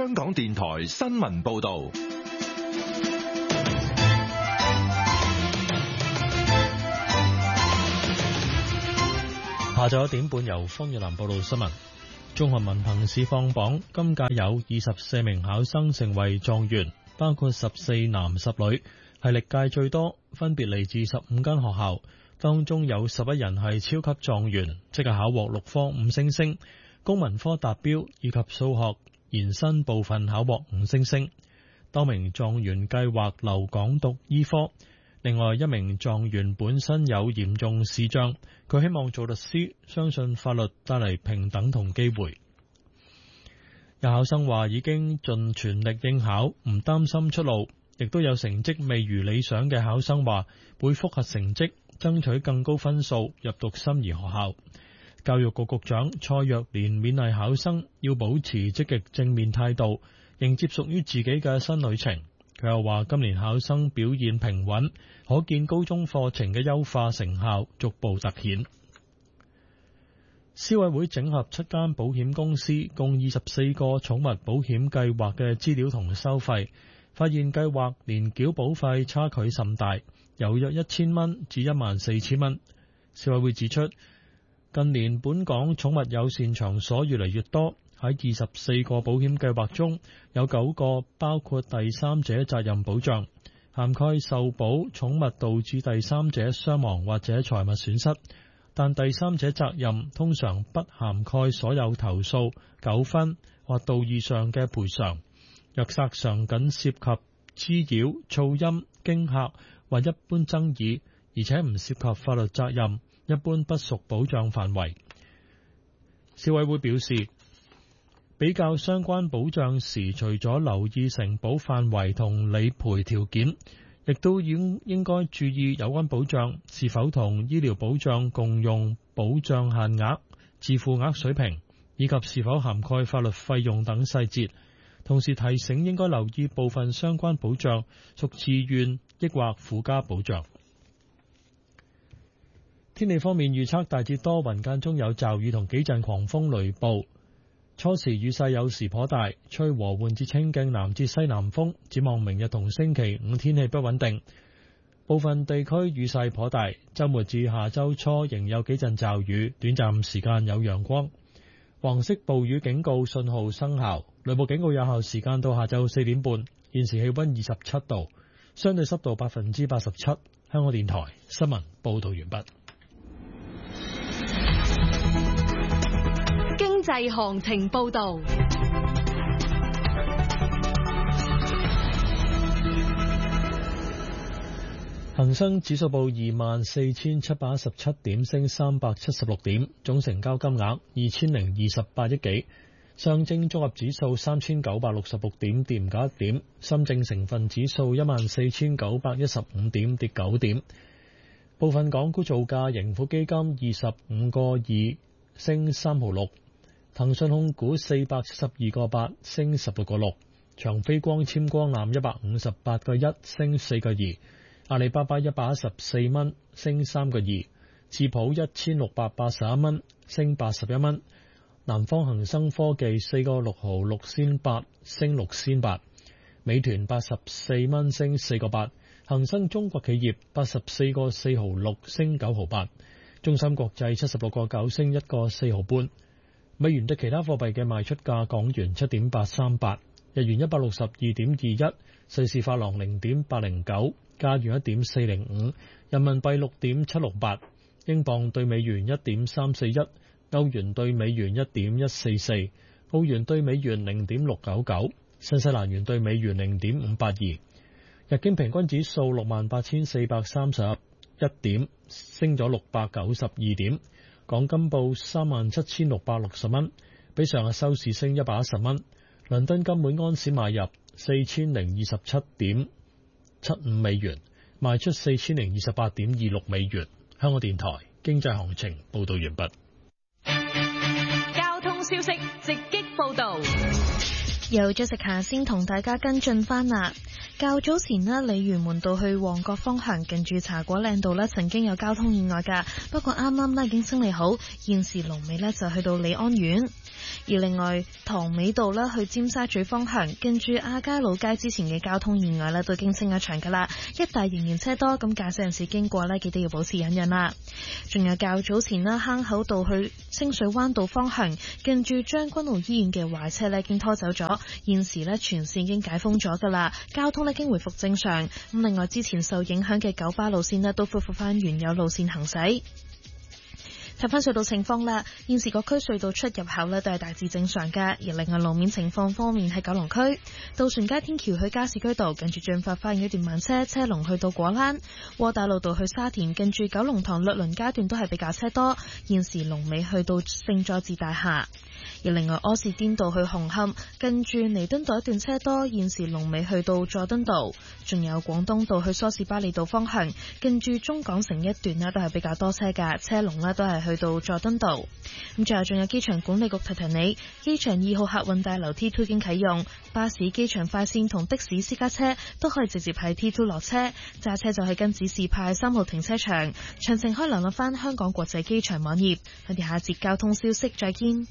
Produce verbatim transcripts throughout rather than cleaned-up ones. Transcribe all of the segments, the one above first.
香港電台新聞報道。 下晝一點半，由方月南報道新聞。中學文憑試放榜，今屆有二十四名考生成為狀元，包括十四男十女，係歷屆最多，分別嚟自十五間學校。當中有十一人係超級狀元，即係考獲六科五星星，公民科達標以及數學延伸部分考獲五星星。多名狀元計劃留港讀醫科。另外一名狀元本身有嚴重視障，佢希望做律師，相信法律帶嚟平等同機會。有考生話已經盡全力應考，唔擔心出路。亦都有成績未如理想嘅考生話會複核成績，爭取更高分數入讀心儀學校。教育局局長蔡若蓮勉勵考生要保持積極正面態度，迎接屬於自己嘅新旅程。佢又話今年考生表現平穩，可見高中課程嘅優化成效逐步凸顯。消委會整合七間保險公司共二十四個寵物保險計劃嘅資料同收費，發現計劃年繳保費差距甚大，由約一千蚊至一萬四千蚊。消委會指出，近年本港寵物友善場所越嚟越多，喺二十四個保險計劃中，有九個包括第三者責任保障，涵蓋受保寵物導致第三者傷亡或者財物損失，但第三者責任通常不涵蓋所有投訴、糾紛或道義上嘅賠償。若索償僅涉及滋擾、噪音、驚嚇或一般爭議，而且唔涉及法律責任，一般不屬保障範圍。消委會表示，比較相關保障時，除咗留意承保範圍同理賠條件，亦都應應該注意有關保障是否同醫療保障共用保障限額、自付額水平，以及是否涵蓋法律費用等細節。同時提醒應該留意部分相關保障屬自願抑或附加保障。天氣方面預測大致多雲，間中有驟雨同幾陣狂風雷暴。初時雨勢有時頗大，吹和緩至清勁南至西南風。展望明日同星期五天氣不穩定，部分地區雨勢頗大。周末至下周初仍有幾陣驟雨，短暫時間有陽光。黃色暴雨警告信號生效，雷暴警告有效時間到下晝四點半。現時氣溫二十七度，相對濕度百分之八十七。香港電台新聞報道完畢。 經濟行情報道。 恒生指數報二萬四千七百一十七點，升三百七十六點，總成交金額二千零二十八億幾。上證綜合指數三千九百六十六點，跌唔夠一點。深證成分指數一萬四千九百一十五點，跌九點。部分港股造價，盈富基金二十五個二，升三毫六。騰訊控股四百七十二個八，升十六個六。長飛光纖光纜一百五十八個一，升四個二。阿里巴巴一百一十四蚊，升三個二。智普一千六百八十一蚊，升八十一蚊。南方恒生科技四個六毫六仙八，升六仙八。美團八十四蚊，升四個八。恒生中國企業八十四個四毫六，升九毫八。中芯國際七十六個九，升一個四毫半。美元對其他貨幣嘅賣出價：港元七點八三八，日元一百六十二點二一，瑞士法郎零點八零九，加元一點四零五，人民幣六點七六八，英鎊對美元一點三四一，歐元對美元一點一四四，澳元對美元零點六九九，新西蘭元對美元零點五八二。日經平均指數六萬八千四百三十一點，升咗六百九十二點。港金報三萬七千六百六十蚊，比上日收市升一百一十蚊。倫敦金每安士買入四千零二十七點七五美元，賣出四千零二十八點二六美元。香港電台經濟行情報道完畢。 交通消息直擊報道， 由 Jessica 先同大家跟進翻啦。較早前呢，鯉魚門道去旺角方向近住茶果嶺道呢曾經有交通意外噶，不過啱啱呢已經清理好，現時龍尾呢就去到利安苑。 而另外，塘尾道咧去尖沙咀方向，跟住亞皆老街之前嘅交通意外咧都已經清一場噶啦，一帶仍然車多，咁駕駛人士經過咧記得要保持忍讓啦。仲有較早前啦，坑口道去清水灣道方向，跟住將軍澳醫院嘅壞車咧已經拖走咗，現時咧全線已經解封咗噶啦，交通咧已經回復正常。咁另外之前受影響嘅九巴路線咧都恢復翻原有路線行駛。睇翻隧道情況啦，現時各區隧道出入口呢都係大致正常㗎。而另外路面情況方面，喺九龍區渡船街天橋去加士居道，近住進發花園一段慢車，車龍去到果欄；窩打老道去沙田，近住九龍塘律倫街段都係比較車多，現時龍尾去到聖佐治大廈。而另外柯士甸道去紅磡，近住彌敦道一段車多，現時龍尾去到佐敦道。仲有廣東道去梳士巴利道方向，近住中港城一段呢都係比較多車㗎，車龍呢都係去到佐敦道。咁最後仲有機場管理局提提你，機場二號客運大樓 T 二 已經啟用，巴士、機場快線同的士私家車都可以直接喺 T 二落車，揸車就係跟指示派三號停車場。詳情可以瀏覽翻香港國際機場網頁。我哋下一節交通消息再見。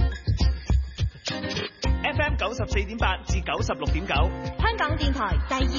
F M 九十四點八至九十六點九， 香港電台第二